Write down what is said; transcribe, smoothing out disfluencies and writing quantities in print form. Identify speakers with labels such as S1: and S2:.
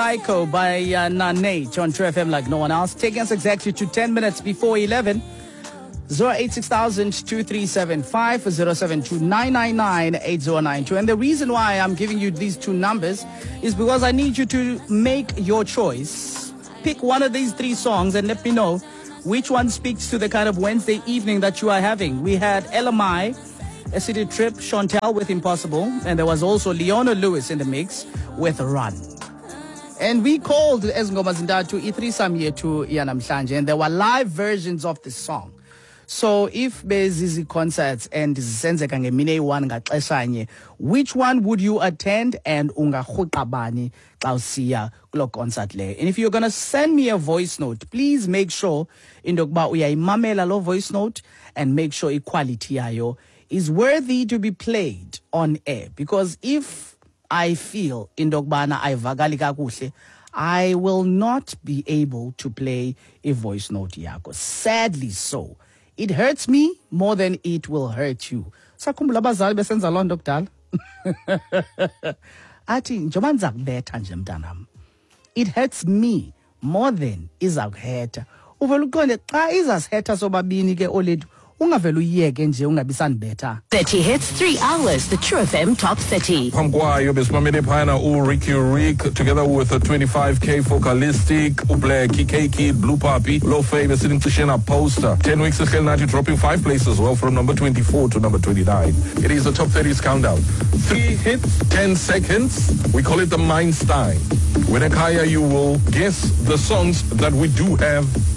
S1: Psycho by Nane on True FM like no one else. Taking us exactly to 10 minutes before 11. 086-2375 or 072-999-8092. And the reason why I'm giving you these two numbers is because I need you to make your choice. Pick one of these three songs and let me know which one speaks to the kind of Wednesday evening that you are having. We had LMI, A City Trip, Chantel with Impossible, and there was also Leona Lewis in the mix with Run. And we called Ezngoma Zintathu Ithrisam Yethu Yanamhlanje, and there were live versions of the song. So if bezizi concerts and zisenzeka ngemini one ngaxeshanye, which one would you attend and ungarhuqa bani xa usiya kulo concert le? And if you're going to send me a voice note, please make sure into yokuba uyayimamela lo voice note and make sure equality yayo is worthy to be played on air. Because if I feel into yokubana ayivakali kakuhle, I will not be able to play a voice note yakho. Sadly so. It hurts me more than it will hurt you. Sakhumbula abazali besenza loo nto kudala. Athi njengoba ndizakubetha nje mntanam. It hurts me more than izakuhetha. Uvela uqonde xa izasihetha sobabini ke olethu ungavela uyeke nje ungabisandibetha.
S2: 30 hits, 3 hours, the True FM Top 30.
S3: Pamkwayo besimamele phayana Ricky Rick together with a 25k Focalistic, Blacky, K-Kid, Blue Puppy, Low Favor sitting Tishena Poster. 10 weeks of Nathi dropping 5 places well from number 24 to number 29. It is the Top 30's countdown. 3 hits, 10 seconds. We call it the Mindstein. When Akaya, you will guess the songs that we do have